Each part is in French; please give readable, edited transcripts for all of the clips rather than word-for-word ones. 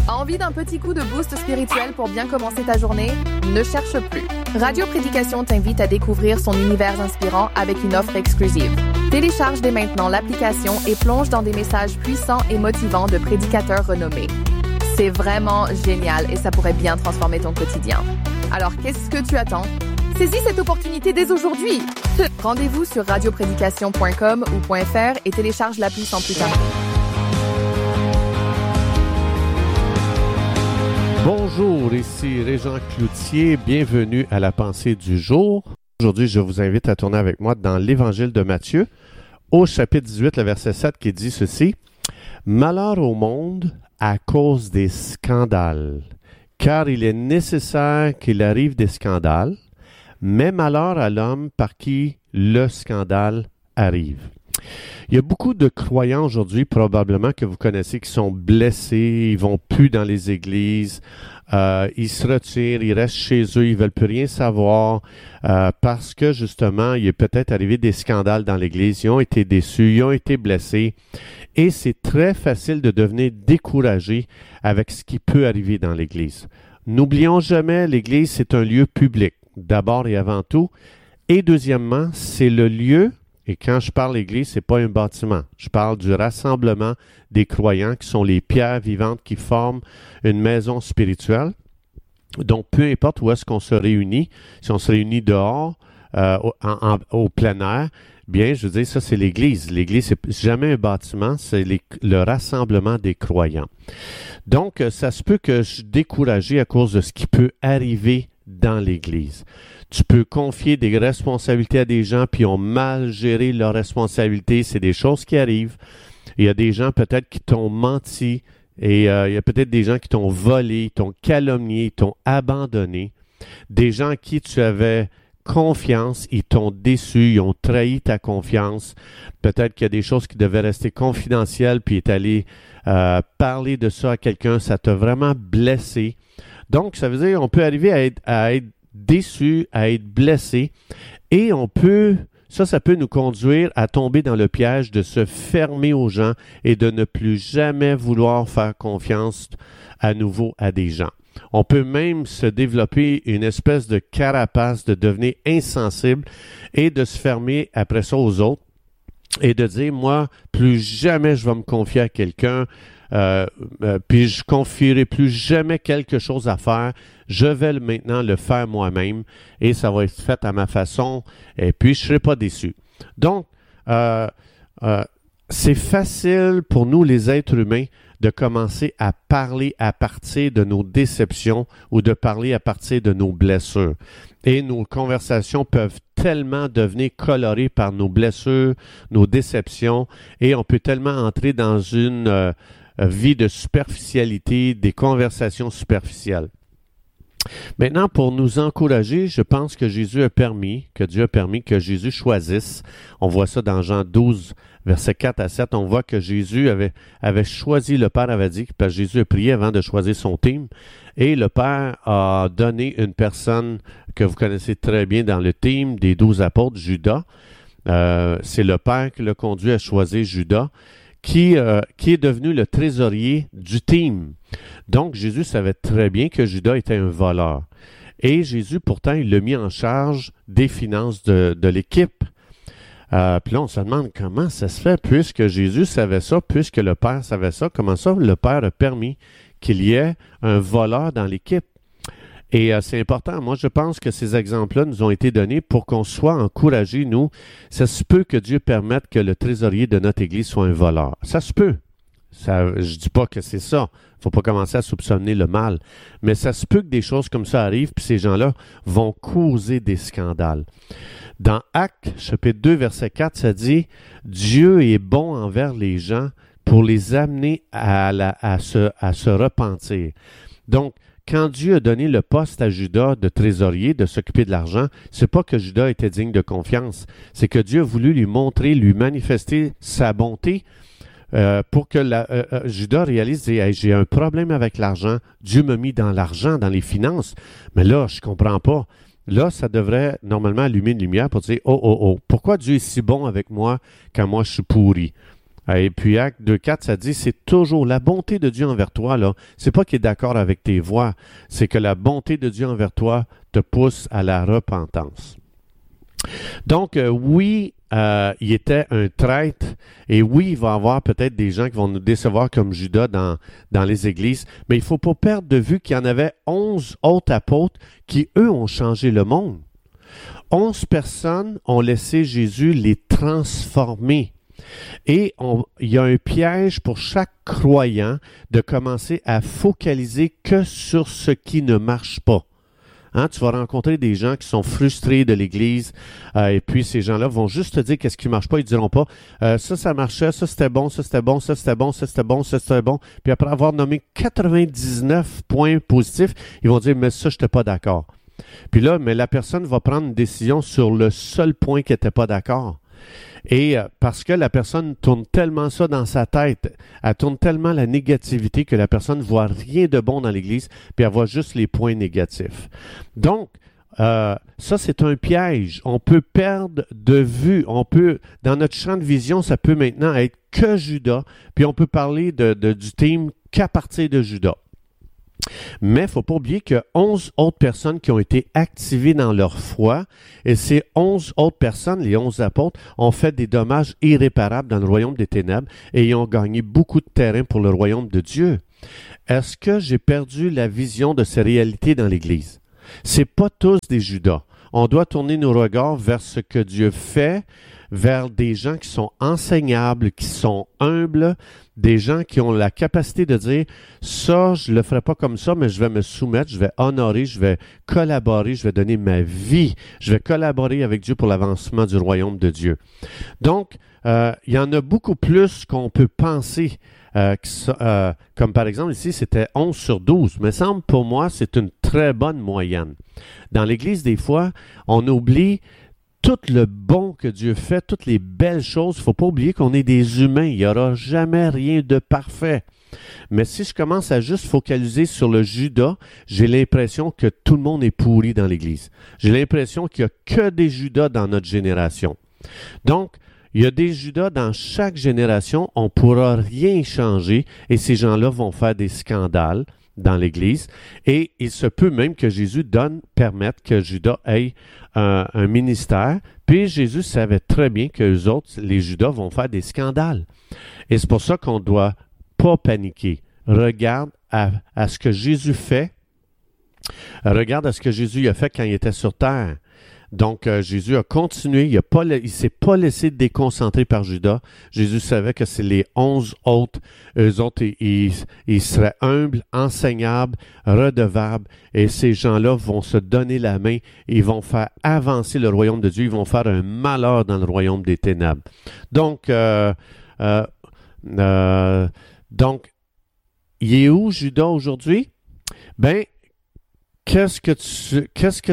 Envie d'un petit coup de boost spirituel pour bien commencer ta journée? Ne cherche plus. Radio Prédication t'invite à découvrir son univers inspirant avec une offre exclusive. Télécharge dès maintenant l'application et plonge dans des messages puissants et motivants de prédicateurs renommés. C'est vraiment génial et ça pourrait bien transformer ton quotidien. Alors, qu'est-ce que tu attends? Saisis cette opportunité dès aujourd'hui! Rendez-vous sur radioprédication.com ou .fr et télécharge l'appli sans plus tarder. Bonjour, ici Régent Cloutier, bienvenue à la pensée du jour. Aujourd'hui, je vous invite à tourner avec moi dans l'Évangile de Matthieu, au chapitre 18, le verset 7, qui dit ceci. « Malheur au monde à cause des scandales, car il est nécessaire qu'il arrive des scandales, mais malheur à l'homme par qui le scandale arrive. » Il y a beaucoup de croyants aujourd'hui, probablement que vous connaissez, qui sont blessés, ils vont plus dans les églises, ils se retirent, ils restent chez eux, ils veulent plus rien savoir parce que justement, il est peut-être arrivé des scandales dans l'église, ils ont été déçus, ils ont été blessés et c'est très facile de devenir découragé avec ce qui peut arriver dans l'église. N'oublions jamais, l'église, c'est un lieu public, d'abord et avant tout, et deuxièmement, c'est le lieu. Et quand je parle d'église, ce n'est pas un bâtiment. Je parle du rassemblement des croyants qui sont les pierres vivantes qui forment une maison spirituelle. Donc, peu importe où est-ce qu'on se réunit, si on se réunit dehors, au plein air, bien, je veux dire, ça, c'est l'église. L'église, c'est jamais un bâtiment, c'est le rassemblement des croyants. Donc, ça se peut que je suis découragé à cause de ce qui peut arriver dans l'église. Tu peux confier des responsabilités à des gens puis ils ont mal géré leurs responsabilités. C'est des choses qui arrivent. Il y a des gens peut-être qui t'ont menti et il y a peut-être des gens qui t'ont volé, t'ont calomnié, t'ont abandonné. Des gens à qui tu avais confiance, ils t'ont déçu, ils ont trahi ta confiance. Peut-être qu'il y a des choses qui devaient rester confidentielles puis est allé parler de ça à quelqu'un. Ça t'a vraiment blessé. Donc, ça veut dire qu'on peut arriver à être déçu, à être blessé, et ça peut nous conduire à tomber dans le piège de se fermer aux gens et de ne plus jamais vouloir faire confiance à nouveau à des gens. On peut même se développer une espèce de carapace, de devenir insensible et de se fermer après ça aux autres et de dire, moi, plus jamais je vais me confier à quelqu'un, puis je confierai plus jamais quelque chose à faire. Je vais maintenant le faire moi-même et ça va être fait à ma façon et puis je ne serai pas déçu. Donc, c'est facile pour nous les êtres humains de commencer à parler à partir de nos déceptions ou de parler à partir de nos blessures. Et nos conversations peuvent tellement devenir colorées par nos blessures, nos déceptions et on peut tellement entrer dans une vie de superficialité, des conversations superficielles. Maintenant, pour nous encourager, je pense que Dieu a permis que Jésus choisisse. On voit ça dans Jean 12, versets 4 à 7. On voit que Jésus avait choisi, le Père avait dit, parce que Jésus a prié avant de choisir son team. Et le Père a donné une personne que vous connaissez très bien dans le team des 12 apôtres, Judas. C'est le Père qui l'a conduit à choisir Judas, qui est devenu le trésorier du team. Donc, Jésus savait très bien que Judas était un voleur. Et Jésus, pourtant, il l'a mis en charge des finances de l'équipe. Puis là, on se demande comment ça se fait, puisque Jésus savait ça, puisque le Père savait ça, comment ça le Père a permis qu'il y ait un voleur dans l'équipe. Et c'est important. Moi, je pense que ces exemples-là nous ont été donnés pour qu'on soit encouragés, nous. Ça se peut que Dieu permette que le trésorier de notre Église soit un voleur. Ça se peut. Je ne dis pas que c'est ça. Il ne faut pas commencer à soupçonner le mal. Mais ça se peut que des choses comme ça arrivent, puis ces gens-là vont causer des scandales. Dans Actes, chapitre 2, verset 4, ça dit « Dieu est bon envers les gens pour les amener à se repentir. » Donc, quand Dieu a donné le poste à Judas de trésorier, de s'occuper de l'argent, c'est pas que Judas était digne de confiance. C'est que Dieu a voulu lui montrer, lui manifester sa bonté pour que Judas réalise, hey, j'ai un problème avec l'argent. Dieu m'a mis dans l'argent, dans les finances. Mais là, je comprends pas. Là, ça devrait normalement allumer une lumière pour dire, oh, pourquoi Dieu est si bon avec moi quand moi je suis pourri? Et puis Acte 2.4, ça dit, c'est toujours la bonté de Dieu envers toi, là. C'est pas qu'il est d'accord avec tes voies, c'est que la bonté de Dieu envers toi te pousse à la repentance. Donc, oui, il était un traître, et oui, il va y avoir peut-être des gens qui vont nous décevoir comme Judas dans les églises, mais il ne faut pas perdre de vue qu'il y en avait 11 autres apôtres qui, eux, ont changé le monde. 11 personnes ont laissé Jésus les transformer. Et il y a un piège pour chaque croyant de commencer à focaliser que sur ce qui ne marche pas. Hein, tu vas rencontrer des gens qui sont frustrés de l'Église et puis ces gens-là vont juste te dire qu'est-ce qui ne marche pas. Ils ne diront pas ça marchait, ça c'était bon, ça c'était bon, ça c'était bon, ça c'était bon, ça c'était bon. Puis après avoir nommé 99 points positifs, ils vont dire mais ça, je n'étais pas d'accord. Puis là, mais la personne va prendre une décision sur le seul point qui n'était pas d'accord. Et parce que la personne tourne tellement ça dans sa tête, elle tourne tellement la négativité que la personne ne voit rien de bon dans l'Église, puis elle voit juste les points négatifs. Donc, ça, c'est un piège. On peut perdre de vue. Dans notre champ de vision, ça peut maintenant être que Judas, puis on peut parler du team qu'à partir de Judas. Mais il ne faut pas oublier qu'il y a 11 autres personnes qui ont été activées dans leur foi et ces 11 autres personnes, les 11 apôtres, ont fait des dommages irréparables dans le royaume des ténèbres et ils ont gagné beaucoup de terrain pour le royaume de Dieu. Est-ce que j'ai perdu la vision de ces réalités dans l'Église? Ce n'est pas tous des Judas. On doit tourner nos regards vers ce que Dieu fait, vers des gens qui sont enseignables, qui sont humbles, des gens qui ont la capacité de dire « ça, je ne le ferai pas comme ça, mais je vais me soumettre, je vais honorer, je vais collaborer, je vais donner ma vie, je vais collaborer avec Dieu pour l'avancement du royaume de Dieu. » Donc, il y en a beaucoup plus qu'on peut penser, comme par exemple ici, c'était 11 sur 12. Mais semble pour moi, c'est une très bonne moyenne. Dans l'Église, des fois, on oublie tout le bon que Dieu fait, toutes les belles choses. Il ne faut pas oublier qu'on est des humains. Il n'y aura jamais rien de parfait. Mais si je commence à juste focaliser sur le Judas, j'ai l'impression que tout le monde est pourri dans l'Église. J'ai l'impression qu'il n'y a que des Judas dans notre génération. Donc, il y a des Judas dans chaque génération. On ne pourra rien changer et ces gens-là vont faire des scandales dans l'Église. Et il se peut même que Jésus permette que Judas ait un ministère. Puis Jésus savait très bien que les autres, les Judas, vont faire des scandales. Et c'est pour ça qu'on ne doit pas paniquer. Regarde à ce que Jésus fait. Regarde à ce que Jésus a fait quand il était sur terre. Donc, Jésus a continué, il ne s'est pas laissé déconcentrer par Judas. Jésus savait que c'est les 11 autres, eux autres, ils seraient humbles, enseignables, redevables, et ces gens-là vont se donner la main, ils vont faire avancer le royaume de Dieu, ils vont faire un malheur dans le royaume des ténèbres. Donc, il est où Judas aujourd'hui? Ben, qu'est-ce que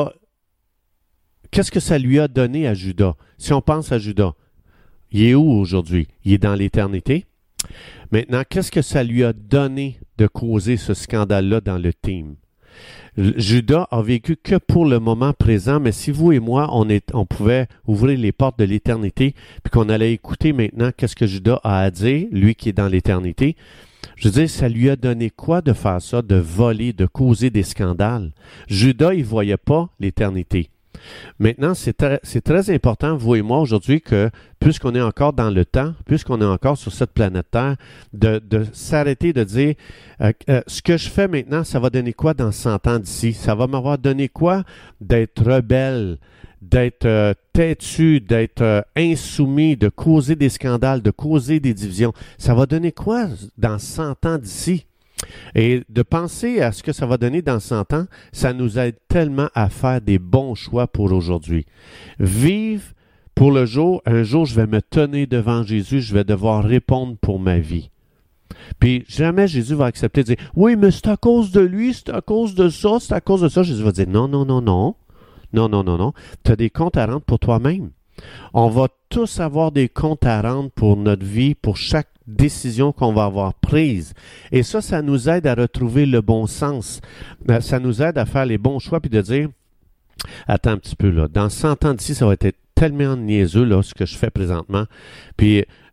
ça lui a donné à Judas? Si on pense à Judas, il est où aujourd'hui? Il est dans l'éternité. Maintenant, qu'est-ce que ça lui a donné de causer ce scandale-là dans le team? Judas a vécu que pour le moment présent, mais si vous et moi, on pouvait ouvrir les portes de l'éternité, puis qu'on allait écouter maintenant qu'est-ce que Judas a à dire, lui qui est dans l'éternité, je veux dire, ça lui a donné quoi de faire ça, de voler, de causer des scandales? Judas, il ne voyait pas l'éternité. Maintenant, c'est très important, vous et moi, aujourd'hui, que puisqu'on est encore dans le temps, puisqu'on est encore sur cette planète Terre, de s'arrêter de dire ce que je fais maintenant, ça va donner quoi dans 100 ans d'ici? Ça va m'avoir donné quoi d'être rebelle, d'être têtu, d'être insoumis, de causer des scandales, de causer des divisions? Ça va donner quoi dans 100 ans d'ici? Et de penser à ce que ça va donner dans 100 ans, ça nous aide tellement à faire des bons choix pour aujourd'hui. Vivre pour le jour, un jour je vais me tenir devant Jésus, je vais devoir répondre pour ma vie. Puis jamais Jésus va accepter de dire « Oui, mais c'est à cause de lui, c'est à cause de ça, c'est à cause de ça. » Jésus va dire « Non, non, non, non. Non, non, non, non. Tu as des comptes à rendre pour toi-même. On va tous avoir des comptes à rendre pour notre vie, pour chaque décision qu'on va avoir prise. Et ça nous aide à retrouver le bon sens. Ça nous aide à faire les bons choix puis de dire, attends un petit peu là, dans 100 ans d'ici, ça va être tellement niaiseux là, ce que je fais présentement. Puis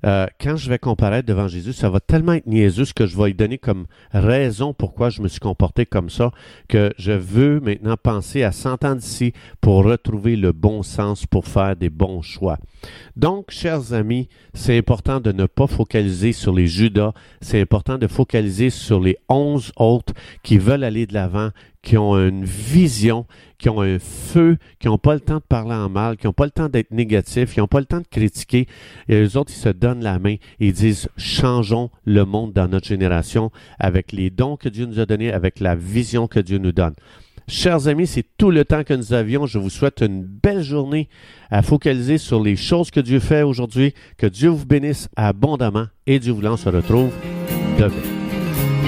quand je vais comparaître devant Jésus, ça va tellement être niaiseux ce que je vais lui donner comme raison pourquoi je me suis comporté comme ça, que je veux maintenant penser à 100 ans d'ici pour retrouver le bon sens, pour faire des bons choix. Donc, chers amis, c'est important de ne pas focaliser sur les Judas, c'est important de focaliser sur les 11 autres qui veulent aller de l'avant, qui ont une vision, qui ont un feu, qui n'ont pas le temps de parler en mal, qui n'ont pas le temps d'être négatifs, qui n'ont pas le temps de critiquer. Et eux autres, ils se donnent la main et ils disent « Changeons le monde dans notre génération avec les dons que Dieu nous a donnés, avec la vision que Dieu nous donne. » Chers amis, c'est tout le temps que nous avions. Je vous souhaite une belle journée à focaliser sur les choses que Dieu fait aujourd'hui. Que Dieu vous bénisse abondamment et Dieu voulant, on se retrouve demain.